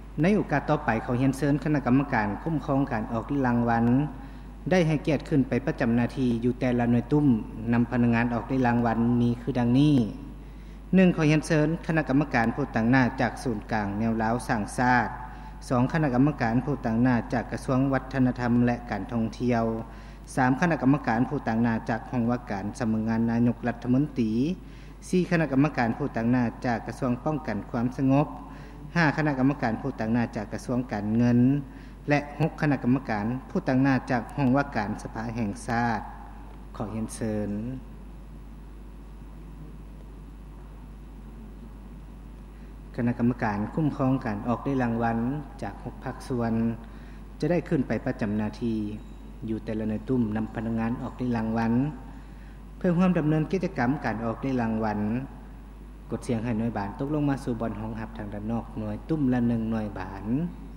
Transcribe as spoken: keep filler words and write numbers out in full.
ในโอกาสต่อไปเขาเรียนเชิญคณะกรรมการคุ้มครองการออกรางวัลได้ให้เกียรติขึ้นไปประจำหน้าที่อยู่แต่ละหน่วยตุ้มนำพนักงานออกได้รางวัลมีคือดังนี้หนึ่งขอเรียนเชิญคณะกรรมการผู้ตั้งหน้าจากศูนย์กลางแนวลาวสร้างชาติสองคณะกรรมการผู้ตั้งหน้าจากกระทรวงวัฒนธรรมและการท่องเที่ยวสามคณะกรรมการผู้ตั้งหน้าจากห้องว่าการสำนักงานนายกรัฐมนตรีสี่คณะกรรมการผู้ตั้งหน้าจากกระทรวงป้องกันความสงบห้าคณะกรรมการผู้ตั้งหน้าจากกระทรวงการเงินและหกคณะกรรมการผู้ตั้งหน้าจากห้องว่าการสภาแห่งชาติขอเรียนเชิญคณะกรรมการคุ้มครองการออกได้รางวัลจากหกภาคส่วนจะได้ขึ้นไปประจำหน้าที่อยู่แต่ละหน่วยตุ้มนำพนักงานออกได้รางวัลเพื่อร่วมดำเนินกิจกรรมการออกได้รางวัลกดเสียงให้หน่วยบานตกลงมาสู่บอนห้องหับทางด้านนอกหน่วยตุ้มละหนึ่งหน่วยบาน